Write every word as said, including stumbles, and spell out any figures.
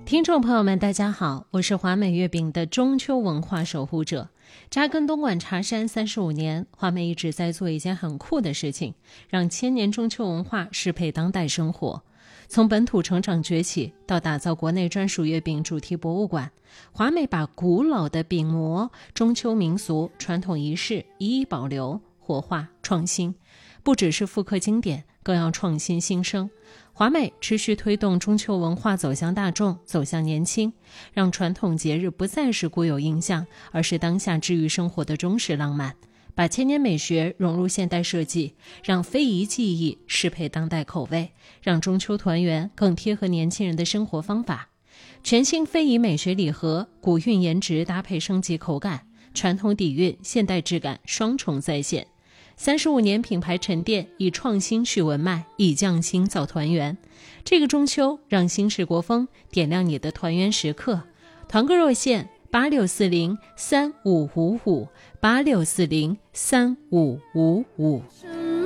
听众朋友们大家好，我是华美月饼的中秋文化守护者。扎根东莞茶山三十五年，华美一直在做一件很酷的事情，让千年中秋文化适配当代生活。从本土成长崛起到打造国内专属月饼主题博物馆，华美把古老的饼模、中秋民俗、传统仪式一一保留、活化、创新，不只是复刻经典，更要创新新生。华美持续推动中秋文化走向大众，走向年轻，让传统节日不再是固有印象，而是当下治愈生活的忠实浪漫。把千年美学融入现代设计，让非遗技艺适配当代口味，让中秋团圆更贴合年轻人的生活方法。全新非遗美学礼盒，古韵颜值搭配升级口感，传统底蕴现代质感双重再现。三十五年品牌沉淀，以创新续文脉，以匠心造团圆。这个中秋，让新式国风点亮你的团圆时刻。团购热线八六四零三五五五八六四零三五五五。